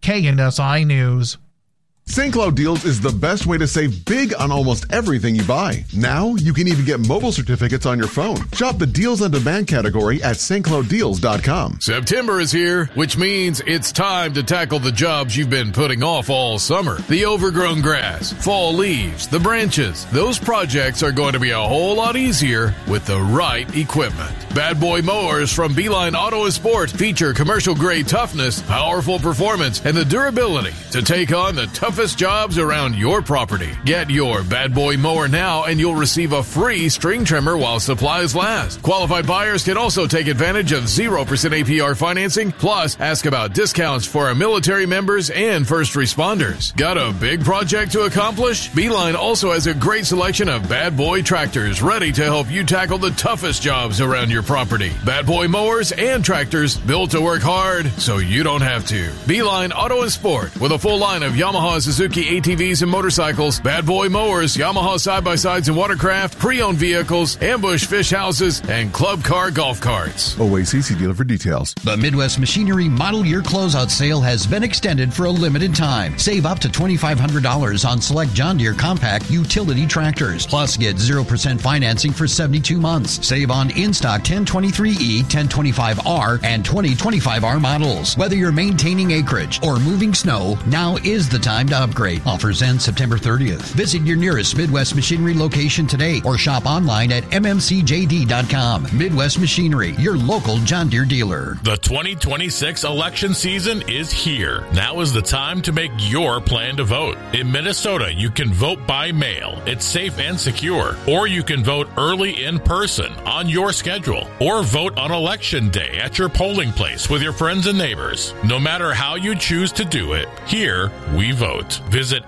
[SPEAKER 6] KNSI News.
[SPEAKER 11] St. Cloud Deals is the best way to save big on almost everything you buy. Now, you can even get mobile certificates on your phone. Shop the Deals on Demand category at stclouddeals.com.
[SPEAKER 2] September is here, which means it's time to tackle the jobs you've been putting off all summer. The overgrown grass, fall leaves, the branches. Those projects are going to be a whole lot easier with the right equipment. Bad Boy Mowers from Beeline Auto and Sport feature commercial-grade toughness, powerful performance, and the durability to take on the toughest jobs around your property. Get your Bad Boy mower now and you'll receive a free string trimmer while supplies last. Qualified buyers can also take advantage of 0% APR financing, plus ask about discounts for our military members and first responders. Got a big project to accomplish? Beeline also has a great selection of Bad Boy tractors ready to help you tackle the toughest jobs around your property. Bad Boy mowers and tractors built to work hard so you don't have to. Beeline Auto and Sport with a full line of Yamaha, Suzuki ATVs and motorcycles, Bad Boy mowers, Yamaha side-by-sides and watercraft, pre-owned vehicles, ambush fish houses, and club car golf carts.
[SPEAKER 11] OACC dealer for details.
[SPEAKER 1] The Midwest Machinery Model Year Closeout Sale has been extended for a limited time. Save up to $2,500 on select John Deere compact utility tractors. Plus, get 0% financing for 72 months. Save on in-stock 1023E, 1025R, and 2025R models. Whether you're maintaining acreage or moving snow, now is the time to upgrade. Offers end September 30th. Visit your nearest Midwest Machinery location today or shop online at mmcjd.com. Midwest Machinery, your local John Deere dealer.
[SPEAKER 2] The 2026 election season is here. Now is the time to make your plan to vote. In Minnesota, you can vote by mail. It's safe and secure. Or you can vote early in person on your schedule. Or vote on election day at your polling place with your friends and neighbors. No matter how you choose to do it, here we vote. Visit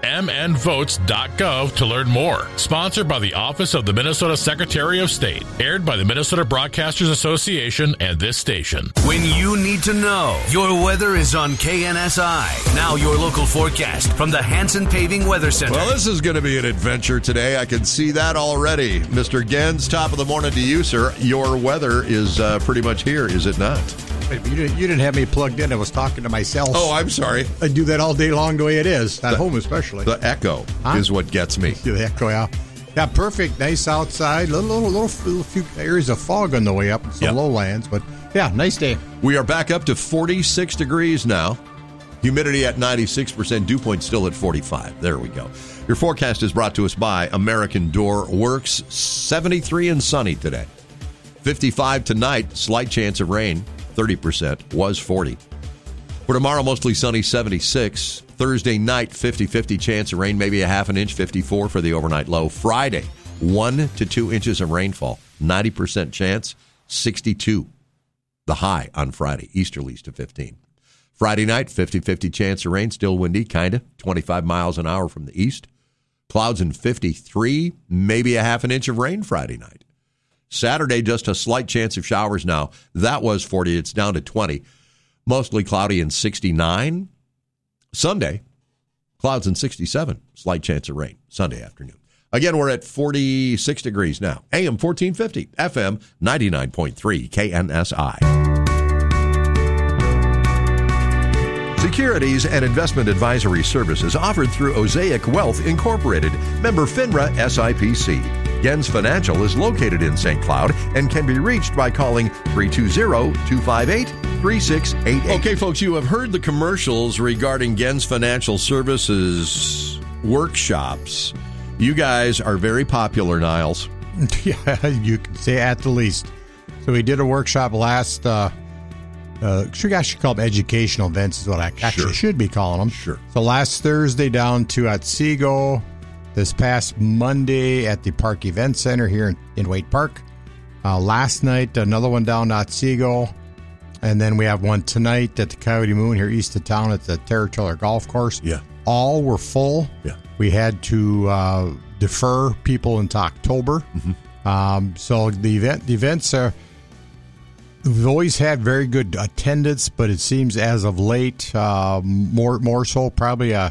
[SPEAKER 2] mnvotes.gov to learn more. Sponsored by the Office of the Minnesota Secretary of State. Aired by the Minnesota Broadcasters Association and this station.
[SPEAKER 5] When you need to know, your weather is on KNSI. Now your local forecast from the Hanson Paving Weather Center.
[SPEAKER 4] Well, this is going to be an adventure today. I can see that already. Mr. Gens, top of the morning to you, sir. Your weather is pretty much here, is it not?
[SPEAKER 7] You didn't have me plugged in. I was talking to myself.
[SPEAKER 4] Oh, I'm sorry.
[SPEAKER 7] I do that all day long the way it is. At home especially.
[SPEAKER 4] The echo is what gets me.
[SPEAKER 7] The echo, yeah. Yeah, perfect. Nice outside. Little few areas of fog on the way up. Some lowlands. But, yeah, nice day.
[SPEAKER 4] We are back up to 46 degrees now. Humidity at 96%. Dew point still at 45. There we go. Your forecast is brought to us by American Door Works. 73 and sunny today. 55 tonight. Slight chance of rain. 30%, was 40. For tomorrow, mostly sunny, 76. Thursday night, 50-50 chance of rain, maybe a half an inch, 54 for the overnight low. Friday, 1 to 2 inches of rainfall, 90% chance, 62. The high on Friday, easterlies to 15. Friday night, 50-50 chance of rain, still windy, kind of, 25 miles an hour from the east. Clouds and 53, maybe a half an inch of rain Friday night. Saturday, just a slight chance of showers now. That was 40. It's down to 20. Mostly cloudy and 69. Sunday, clouds and 67. Slight chance of rain Sunday afternoon. Again, we're at 46 degrees now. AM 1450, FM 99.3, KNSI. Securities and investment advisory services offered through Osaic Wealth Incorporated, member FINRA SIPC. Gens Financial is located in St. Cloud and can be reached by calling 320-258-3688. Okay, folks, you have heard the commercials regarding Gens Financial Services workshops. You guys are very popular, Niles.
[SPEAKER 7] Yeah, you can say at the least. So we did a workshop last, I should call them educational events is what I actually should be calling them.
[SPEAKER 4] Sure.
[SPEAKER 7] So last Thursday down to Otsego, this past Monday at the Park Event Center here in Waite Park. Last night, another one down at Otsego. And then we have one tonight at the Coyote Moon here east of town at the Territorial Golf Course.
[SPEAKER 4] Yeah.
[SPEAKER 7] All were full.
[SPEAKER 4] Yeah.
[SPEAKER 7] We had to defer people into October.
[SPEAKER 4] Mm-hmm.
[SPEAKER 7] So the events are, we've always had very good attendance, but it seems as of late, more so, probably a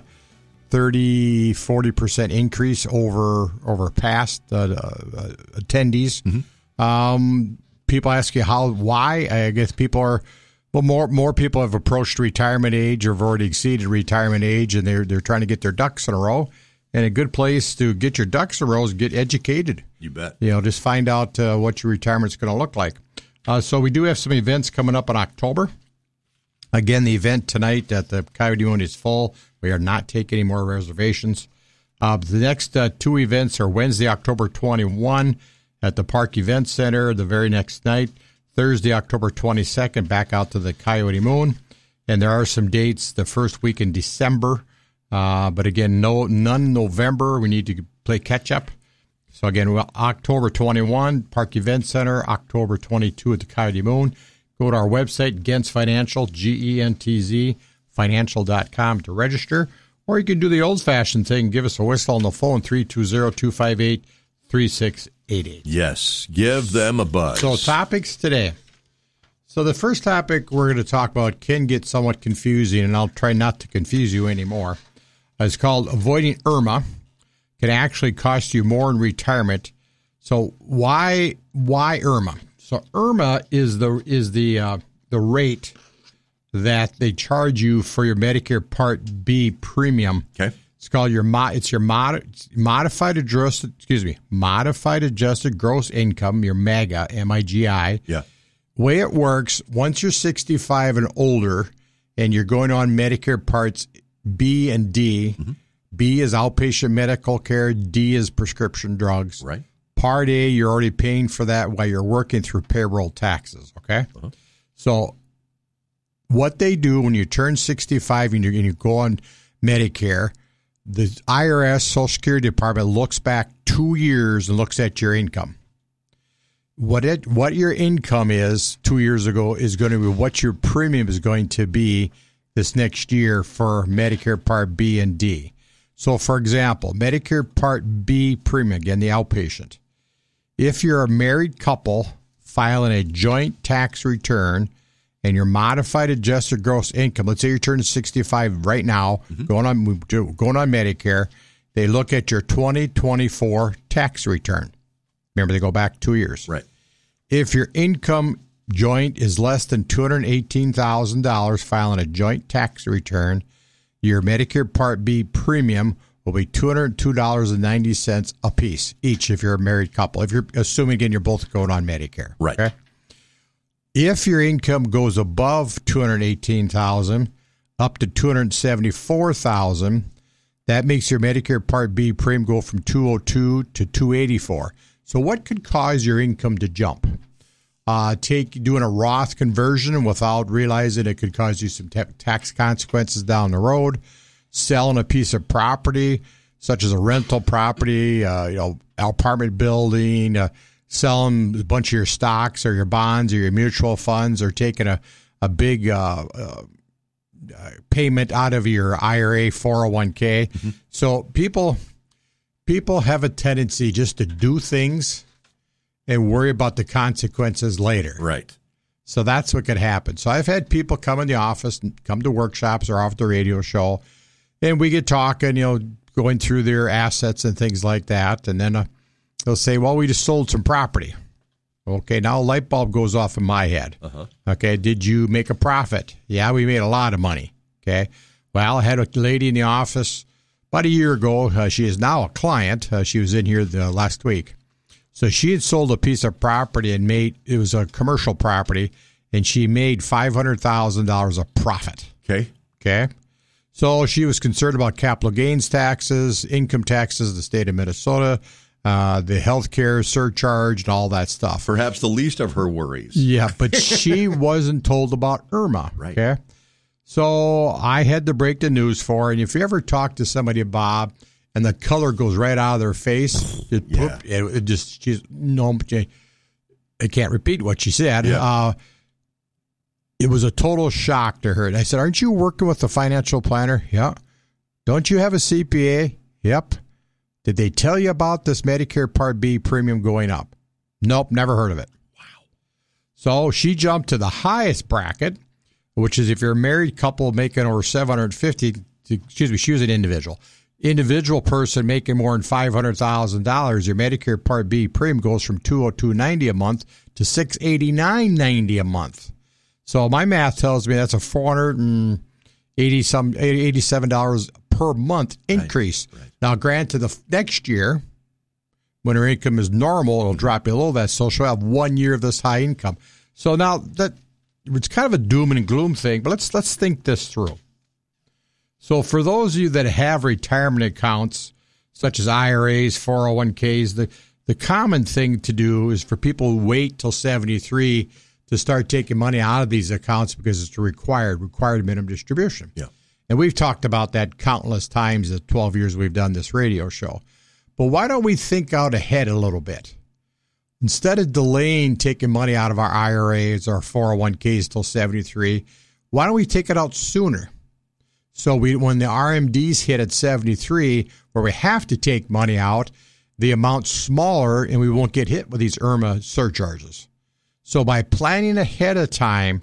[SPEAKER 7] 30-40% increase over past attendees.
[SPEAKER 4] Mm-hmm.
[SPEAKER 7] People ask you why. I guess people are, more people have approached retirement age or have already exceeded retirement age, and they're trying to get their ducks in a row. And a good place to get your ducks in a row is get educated.
[SPEAKER 4] You bet.
[SPEAKER 7] Just find out what your retirement's going to look like. So we do have some events coming up in October. Again, the event tonight at the Coyote Moon is full. We are not taking any more reservations. The next two events are Wednesday, October 21 at the Park Event Center the very next night. Thursday, October 22nd, back out to the Coyote Moon. And there are some dates the first week in December. But again, none November. We need to play catch-up. So again, October 21, Park Event Center. October 22 at the Coyote Moon. Go to our website, Gens Financial, GENTZ, financial.com to register. Or you can do the old-fashioned thing, give us a whistle on the phone, 320-258-3688.
[SPEAKER 4] Yes, give them a buzz.
[SPEAKER 7] So topics today. So the first topic we're going to talk about can get somewhat confusing, and I'll try not to confuse you anymore. It's called Avoiding IRMA. Can actually cost you more in retirement. So why IRMA? So IRMA is the rate that they charge you for your Medicare Part B premium.
[SPEAKER 4] Okay.
[SPEAKER 7] It's called modified adjusted gross income, your MAGA, MIGI.
[SPEAKER 4] Yeah.
[SPEAKER 7] Way it works, once you're 65 and older and you're going on Medicare Parts B and D,
[SPEAKER 4] mm-hmm.
[SPEAKER 7] B is outpatient medical care, D is prescription drugs.
[SPEAKER 4] Right.
[SPEAKER 7] Part A, you're already paying for that while you're working through payroll taxes, okay?
[SPEAKER 4] Uh-huh.
[SPEAKER 7] So what they do when you turn 65 and you go on Medicare, the IRS, Social Security Department, looks back 2 years and looks at your income. What your income is 2 years ago is going to be what your premium is going to be this next year for Medicare Part B and D. So, for example, Medicare Part B premium, again, the outpatient. If you're a married couple filing a joint tax return and your modified adjusted gross income, let's say you're turning 65 right now, mm-hmm. going on Medicare, they look at your 2024 tax return. Remember, they go back 2 years.
[SPEAKER 4] Right.
[SPEAKER 7] If your income joint is less than $218,000 filing a joint tax return, your Medicare Part B premium will be $202.90 a piece each if you're a married couple. If you're assuming, again, you're both going on Medicare.
[SPEAKER 4] Right.
[SPEAKER 7] Okay? If your income goes above $218,000 up to $274,000, that makes your Medicare Part B premium go from $202 to $284. So what could cause your income to jump? Doing a Roth conversion without realizing it could cause you some tax consequences down the road. Selling a piece of property, such as a rental property, apartment building, selling a bunch of your stocks or your bonds or your mutual funds, or taking a big payment out of your IRA 401k. Mm-hmm. So people have a tendency just to do things and worry about the consequences later.
[SPEAKER 4] Right.
[SPEAKER 7] So that's what could happen. So I've had people come in the office, come to workshops or off the radio show, and we get talking, going through their assets and things like that. And then they'll say, well, we just sold some property. Okay, now a light bulb goes off in my head. Okay, did you make a profit? Yeah, we made a lot of money. Okay, well, I had a lady in the office about a year ago. She is now a client. She was in here the last week. So she had sold a piece of property and it was a commercial property, and she made $500,000 of profit. Okay. So she was concerned about capital gains taxes, income taxes in the state of Minnesota, the health care surcharge, and all that stuff.
[SPEAKER 4] Perhaps the least of her worries.
[SPEAKER 7] Yeah, but she wasn't told about IRMA.
[SPEAKER 4] Right.
[SPEAKER 7] Okay. So I had to break the news for her. And if you ever talk to somebody, Bob, and the color goes right out of their face, I can't repeat what she said.
[SPEAKER 4] Yeah.
[SPEAKER 7] It was a total shock to her. And I said, aren't you working with a financial planner? Yeah. Don't you have a CPA? Yep. Did they tell you about this Medicare Part B premium going up? Nope, never heard of it. Wow. So she jumped to the highest bracket, which is if you're a married couple making over $750,000, she was an individual person making more than $500,000, your Medicare Part B premium goes from $202.90 a month to $689.90 a month. So my math tells me that's a $487 per month increase. Right. Now, granted, the next year, when her income is normal, it'll drop below that, so she'll have 1 year of this high income. So now that it's kind of a doom and gloom thing, but let's think this through. So for those of you that have retirement accounts, such as IRAs, 401ks, the common thing to do is for people who wait till 73 to start taking money out of these accounts because it's required minimum distribution.
[SPEAKER 4] Yeah.
[SPEAKER 7] And we've talked about that countless times the 12 years we've done this radio show. But why don't we think out ahead a little bit? Instead of delaying taking money out of our IRAs or 401ks till 73, why don't we take it out sooner? So when the RMDs hit at 73, where we have to take money out, the amount's smaller and we won't get hit with these IRMA surcharges. So by planning ahead of time,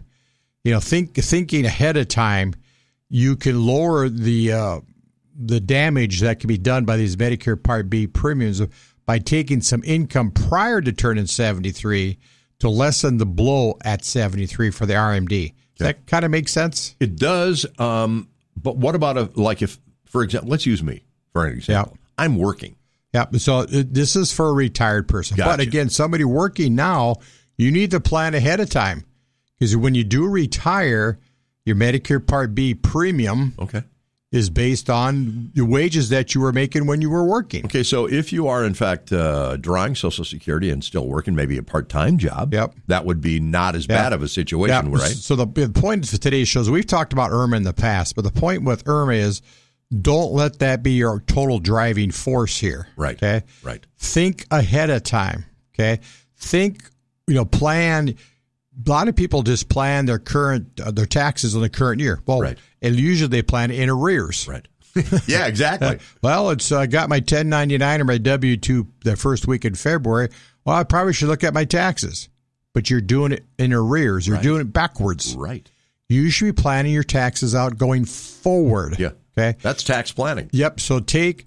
[SPEAKER 7] thinking ahead of time, you can lower the damage that can be done by these Medicare Part B premiums by taking some income prior to turning 73 to lessen the blow at 73 for the RMD. Does that kind of make sense?
[SPEAKER 4] It does. But what about if, for example, let's use me for an example. Yeah. I'm working.
[SPEAKER 7] Yeah. So this is for a retired person.
[SPEAKER 4] Gotcha.
[SPEAKER 7] But again, somebody working now, you need to plan ahead of time, because when you do retire, your Medicare Part B premium is based on the wages that you were making when you were working.
[SPEAKER 4] Okay, so if you are, in fact, drawing Social Security and still working, maybe a part-time job, that would be not as bad of a situation, right?
[SPEAKER 7] So the point for today's show is we've talked about IRMA in the past, but the point with IRMA is don't let that be your total driving force here.
[SPEAKER 4] Right.
[SPEAKER 7] Okay?
[SPEAKER 4] Right.
[SPEAKER 7] Think ahead of time. Okay? Think, plan. A lot of people just plan their taxes on the current year. Well, and usually they plan in arrears.
[SPEAKER 4] Right. Yeah, exactly.
[SPEAKER 7] Well, it's I got my 1099 or my W-2 the first week in February. Well, I probably should look at my taxes. But you're doing it in arrears. You're doing it backwards.
[SPEAKER 4] Right.
[SPEAKER 7] You should be planning your taxes out going forward.
[SPEAKER 4] Yeah.
[SPEAKER 7] Okay.
[SPEAKER 4] That's tax planning.
[SPEAKER 7] Yep. So take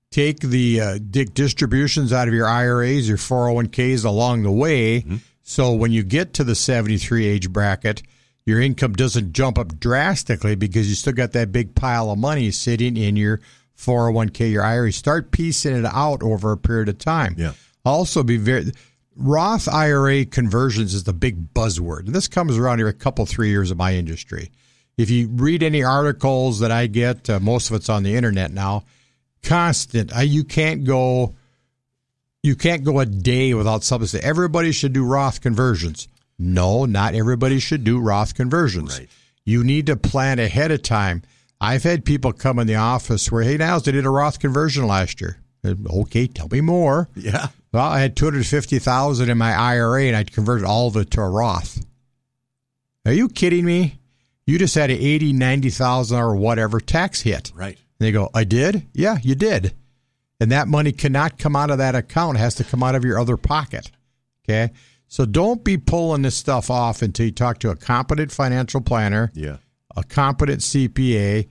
[SPEAKER 7] the distributions out of your IRAs, your 401ks along the way. Mm-hmm. So when you get to the 73 age bracket, your income doesn't jump up drastically because you still got that big pile of money sitting in your 401k, your IRA. Start piecing it out over a period of time.
[SPEAKER 4] Yeah.
[SPEAKER 7] Also, Roth IRA conversions is the big buzzword. And this comes around here a 3 years of my industry. If you read any articles that I get, most of it's on the internet now, constant. You can't go a day without something to say, everybody should do Roth conversions. No, not everybody should do Roth conversions.
[SPEAKER 4] Right.
[SPEAKER 7] You need to plan ahead of time. I've had people come in the office where, hey, Niles, they did a Roth conversion last year. Okay, tell me more.
[SPEAKER 4] Yeah.
[SPEAKER 7] Well, I had $250,000 in my IRA and I'd converted all of it to a Roth. Are you kidding me? You just had an $80,000, $90,000 or whatever tax hit.
[SPEAKER 4] Right.
[SPEAKER 7] And they go, I did? Yeah, you did. And that money cannot come out of that account. It has to come out of your other pocket. Okay? So don't be pulling this stuff off until you talk to a competent financial planner, a competent CPA.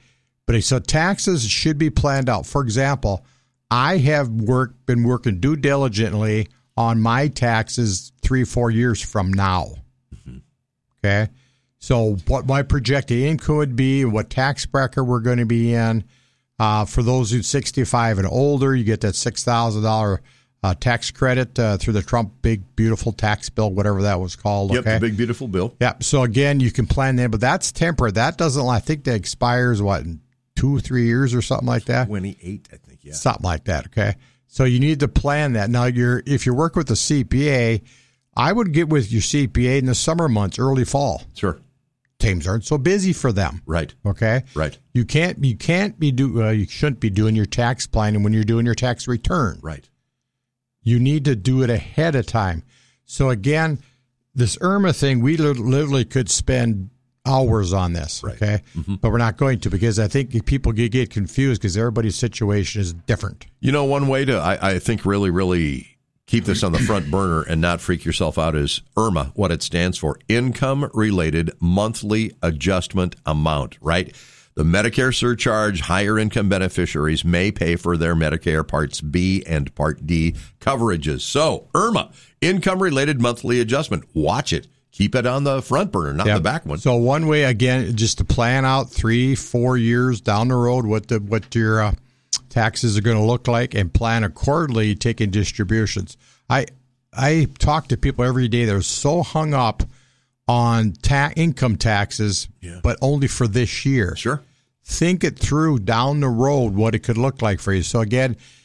[SPEAKER 7] But so taxes should be planned out. For example, I have been working due diligently on my taxes 3-4 years from now. Mm-hmm. Okay? So what my projected income would be, what tax bracket we're going to be in. For those who's 65 and older, you get that $6,000 tax credit through the Trump Big Beautiful Tax Bill, whatever that was called.
[SPEAKER 4] Yep,
[SPEAKER 7] okay?
[SPEAKER 4] the Big Beautiful Bill.
[SPEAKER 7] Yep. So again, you can plan that, but that's temporary. That doesn't. I think that expires in 2 or 3 years or something like that.
[SPEAKER 4] 28, I think. Yeah,
[SPEAKER 7] something like that. Okay. So you need to plan that. Now, if you're working with a CPA, I would get with your CPA in the summer months, early fall.
[SPEAKER 4] Sure.
[SPEAKER 7] Teams aren't so busy for them.
[SPEAKER 4] Right.
[SPEAKER 7] Okay.
[SPEAKER 4] Right.
[SPEAKER 7] You shouldn't be doing your tax planning when you're doing your tax return.
[SPEAKER 4] Right.
[SPEAKER 7] You need to do it ahead of time. So again, this IRMA thing, we literally could spend hours on this. Right. Okay. Mm-hmm. But we're not going to, because I think people get confused because everybody's situation is different.
[SPEAKER 4] You know, one way to, I think, really keep this on the front burner and not freak yourself out is IRMA, what it stands for, Income Related Monthly Adjustment Amount, right? The Medicare surcharge, higher income beneficiaries may pay for their Medicare Parts B and Part D coverages. So, IRMA, Income Related Monthly Adjustment. Watch it. Keep it on the front burner, not the back one.
[SPEAKER 7] So one way, again, just to plan out 3-4 years down the road what your taxes are going to look like, and plan accordingly, taking distributions. I talk to people every day that are so hung up on income taxes, but only for this year.
[SPEAKER 4] Sure.
[SPEAKER 7] Think it through down the road, what it could look like for you. So again,